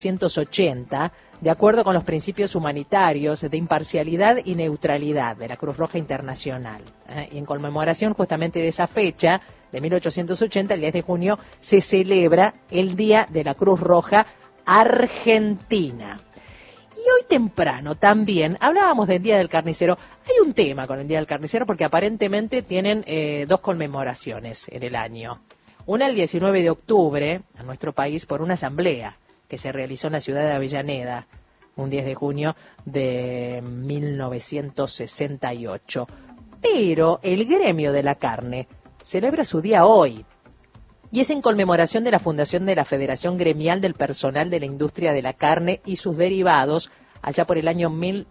1980, de acuerdo con los principios humanitarios de imparcialidad y neutralidad de la Cruz Roja Internacional. Y en conmemoración justamente de esa fecha, de 1880, el 10 de junio, se celebra el Día de la Cruz Roja Argentina. Y hoy temprano también hablábamos del Día del Carnicero. Hay un tema con el Día del Carnicero porque aparentemente tienen dos conmemoraciones en el año. Una el 19 de octubre, en nuestro país, por una asamblea que se realizó en la ciudad de Avellaneda, un 10 de junio de 1968. Pero el gremio de la carne celebra su día hoy, y es en conmemoración de la fundación de la Federación Gremial del Personal de la Industria de la Carne y sus derivados, allá por el año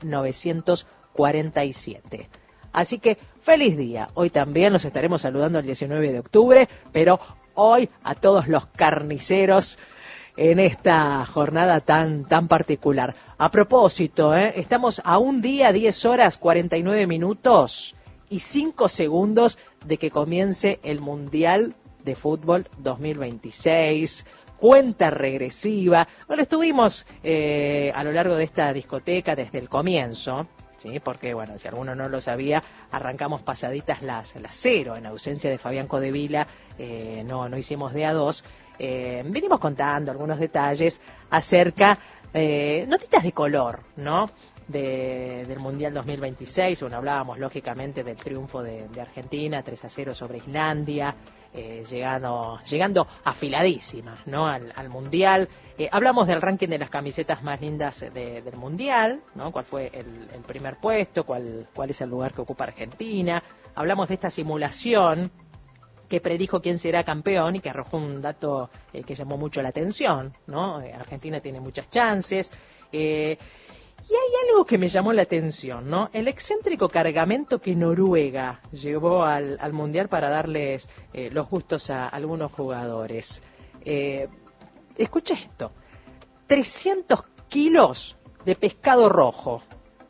1947. Así que, feliz día. Hoy también los estaremos saludando el 19 de octubre, pero hoy a todos los carniceros en esta jornada tan particular. A propósito, estamos a un día, 10 horas, 49 minutos y 5 segundos de que comience el Mundial de Fútbol 2026, cuenta regresiva. Bueno, estuvimos a lo largo de esta discoteca desde el comienzo, ¿sí? Porque, bueno, si alguno no lo sabía, arrancamos pasaditas las 0, en ausencia de Fabián Codevila, no hicimos de a 2. Venimos contando algunos detalles acerca, notitas de color, ¿no?, del Mundial 2026. Bueno, hablábamos lógicamente del triunfo de Argentina, 3-0 sobre Islandia, llegando afiladísimas, ¿no?, al Mundial. Hablamos del ranking de las camisetas más lindas del Mundial, ¿no?, cuál fue el primer puesto, cuál es el lugar que ocupa Argentina. Hablamos de esta simulación que predijo quién será campeón y que arrojó un dato que llamó mucho la atención, ¿no? Argentina tiene muchas chances. Y hay algo que me llamó la atención, ¿no? El excéntrico cargamento que Noruega llevó al Mundial para darles los gustos a algunos jugadores. Escucha esto: 300 kilos de pescado rojo,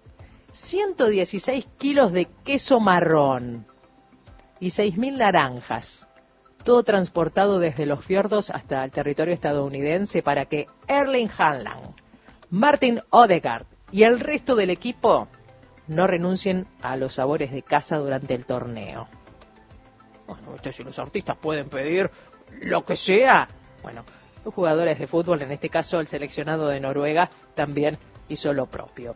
116 kilos de queso marrón y 6.000 naranjas, todo transportado desde los fiordos hasta el territorio estadounidense para que Erling Haaland, Martin Odegaard y el resto del equipo no renuncien a los sabores de casa durante el torneo. Bueno, si los artistas pueden pedir lo que sea, bueno, los jugadores de fútbol, en este caso el seleccionado de Noruega, también hizo lo propio.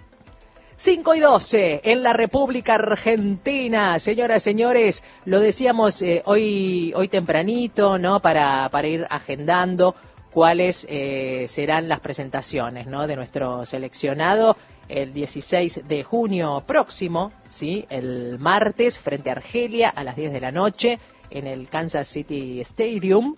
5:12 en la República Argentina, señoras y señores, lo decíamos hoy tempranito, ¿no?, para ir agendando cuáles serán las presentaciones, ¿no?, de nuestro seleccionado el 16 de junio próximo, ¿sí?, el martes frente a Argelia a las 10 de la noche en el Kansas City Stadium.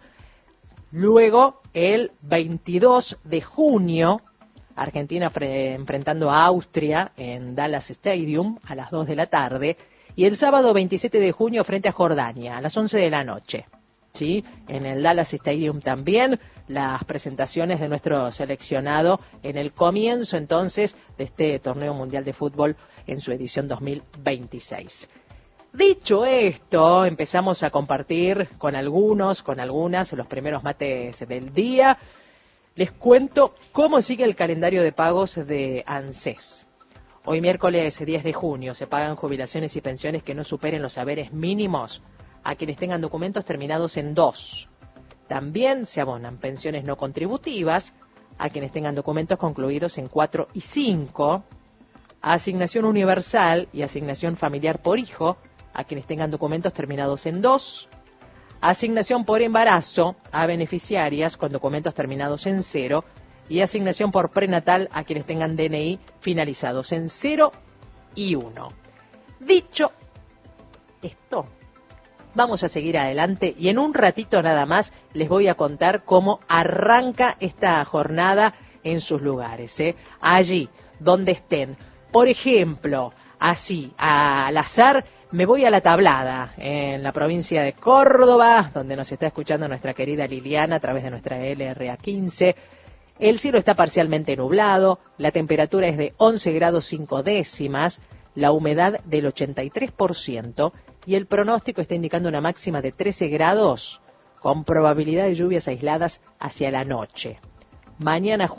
Luego el 22 de junio Argentina enfrentando a Austria en Dallas Stadium a las 2 de la tarde. Y el sábado 27 de junio frente a Jordania a las 11 de la noche. ¿Sí? En el Dallas Stadium también las presentaciones de nuestro seleccionado en el comienzo entonces de este torneo mundial de fútbol en su edición 2026. Dicho esto, empezamos a compartir con algunas los primeros mates del día. Les cuento cómo sigue el calendario de pagos de ANSES. Hoy miércoles 10 de junio se pagan jubilaciones y pensiones que no superen los haberes mínimos a quienes tengan documentos terminados en 2. También se abonan pensiones no contributivas a quienes tengan documentos concluidos en 4 y 5. Asignación universal y asignación familiar por hijo a quienes tengan documentos terminados en 2. Asignación por embarazo a beneficiarias con documentos terminados en 0 y asignación por prenatal a quienes tengan DNI finalizados en 0 y 1. Dicho esto, vamos a seguir adelante y en un ratito nada más les voy a contar cómo arranca esta jornada en sus lugares, allí donde estén. Por ejemplo, así, al azar, me voy a La Tablada, en la provincia de Córdoba, donde nos está escuchando nuestra querida Liliana a través de nuestra LRA15. El cielo está parcialmente nublado, la temperatura es de 11 grados 5 décimas, la humedad del 83% y el pronóstico está indicando una máxima de 13 grados con probabilidad de lluvias aisladas hacia la noche. mañana